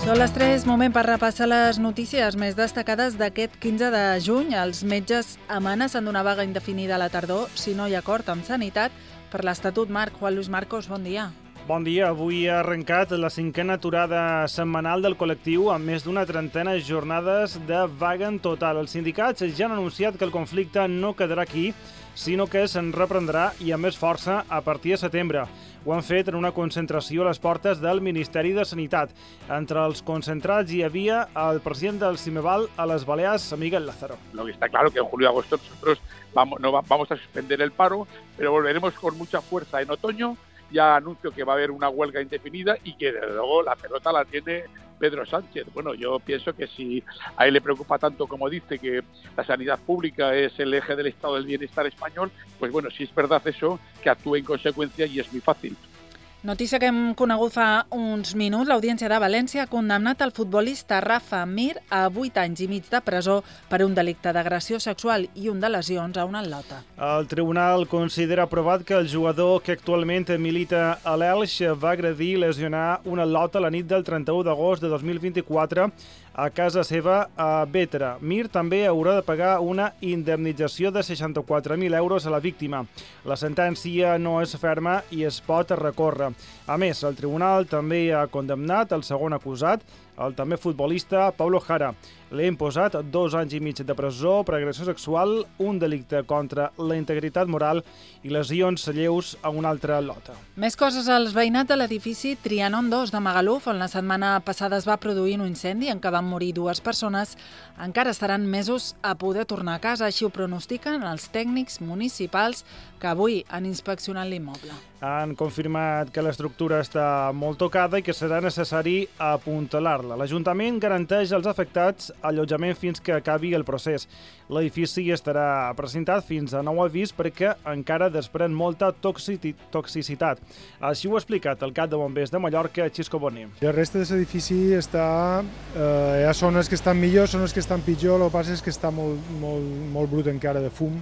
Són les 3, moment per repassar les notícies més destacades d'aquest 15 de juny. Els metges amenacen d'una vaga indefinida a la tardor si no hi ha acord amb Sanitat per l'Estatut Marc. Juan Luis Marcos, bon dia. Bon dia. Avui ha arrencat la 5a aturada setmanal del col·lectiu amb més d'una trentena de jornades de vaga en total. Els sindicats ja han anunciat que el conflicte no quedarà aquí, sinó que se'n reprendrà i amb més força a partir de setembre. Ho han fet en una concentració a les portes del Ministeri de Sanitat. Entre els concentrats hi havia el president del CIMEVAL a les Balears, Miguel Lázaro. Lo que está claro que en julio y agosto nosotros vamos a suspender el paro, pero volveremos con mucha fuerza en otoño. Ya anuncio que va a haber una huelga indefinida y que desde luego la pelota la tiene Pedro Sánchez. Bueno, yo pienso que si a él le preocupa tanto como dice que la sanidad pública es el eje del estado del bienestar español, pues bueno, si es verdad eso, que actúe en consecuencia y es muy fácil. Notícia que hem conegut fa uns minuts. L'Audiència de València ha condemnat el futbolista Rafa Mir a 8 anys i mig de presó per un delicte d'agressió sexual i un de lesions a una atleta. El tribunal considera aprovat que el jugador que actualment milita a l'Elx va agredir i lesionar una atleta la nit del 31 d'agost de 2024 a casa seva a Bétera. Mir també haurà de pagar una indemnització de 64.000 euros a la víctima. La sentència no és ferma i es pot recórrer. A més, el tribunal també ha condemnat el segon acusat, el també futbolista Pablo Jara. Li ha imposat 2 anys i mig de presó per agressió sexual, un delicte contra la integritat moral i lesions lleus a una altra atleta. Més coses als veïnats de l'edifici Trianon 2 de Magaluf, on la setmana passada es va produir un incendi en què van morir 2 persones. Encara estaran mesos a poder tornar a casa, així ho pronostiquen els tècnics municipals que avui han inspeccionat l'immoble. Han confirmat que l'estructura està molt tocada i que serà necessari apuntalar-la. L'Ajuntament garanteix als afectats allotjament fins que acabi el procés. L'edifici estarà presentat fins a nou avís perquè encara desprèn molta toxicitat. Així ho ha explicat el cap de bombers de Mallorca, Xisco Boni. El reste de l'edifici està... hi ha zones que estan millor, zones que estan pitjor, el que passa és que està molt brut encara de fum,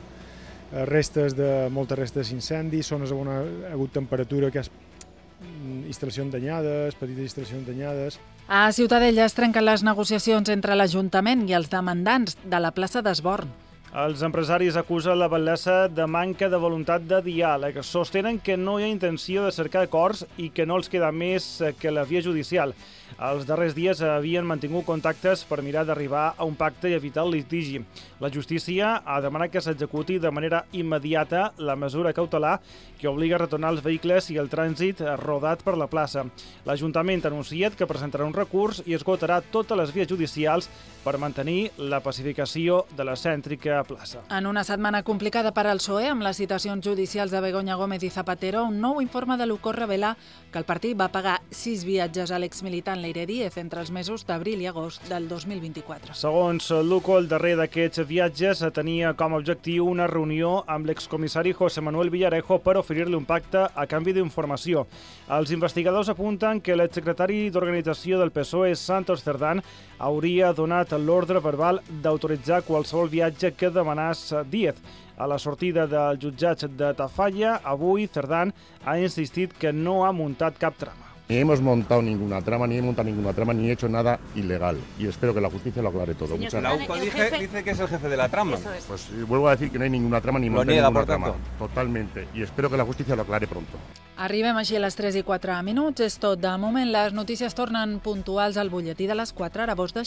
moltes restes d'incendis, zones on ha hagut temperatura, que instal·lacions danyades, petites instal·lacions danyades. A Ciutadella es trenquen les negociacions entre l'Ajuntament i els demandants de la plaça d'Esborn. Els empresaris acusen la batllessa de manca de voluntat de diàleg. Sostenen que no hi ha intenció de cercar acords i que no els queda més que la via judicial. Els darrers dies havien mantingut contactes per mirar d'arribar a un pacte i evitar el litigi. La justícia ha demanat que s'executi de manera immediata la mesura cautelar que obliga a retornar els vehicles i el trànsit rodat per la plaça. L'Ajuntament ha anunciat que presentarà un recurs i esgotarà totes les vies judicials per mantenir la pacificació de la cèntrica plaça. En una setmana complicada per al PSOE, amb les citacions judicials de Begoña Gómez i Zapatero, un nou informe de l'UCO revela que el partit va pagar 6 viatges a l'exmilitant Leire Díez entre els mesos d'abril i agost del 2024. Segons l'UCO, el darrer d'aquests viatges tenia com a objectiu una reunió amb l'excomissari José Manuel Villarejo per oferir-li un pacte a canvi d'informació. Els investigadors apunten que l'exsecretari d'organització del PSOE, Santos Cerdán, hauria donat l'ordre verbal d'autoritzar qualsevol viatge que demanés Díez. A la sortida del jutjat de Tafalla, avui Cerdán ha insistit que no ha muntat cap trama. Ni hemos montado ninguna trama, ni he montado ninguna trama, ni he hecho nada ilegal. Y espero que la justicia lo aclare todo. Muchas gracias. La UCO dice que es el jefe de la trama. Pues vuelvo a decir que no hay ninguna trama, ni monté ninguna trama. Totalmente. Y espero que la justicia lo aclare pronto. Arribem així a les 3 i 4 minuts. És tot de moment. Les notícies tornen puntuals al butlletí de les 4. Ara vos deixem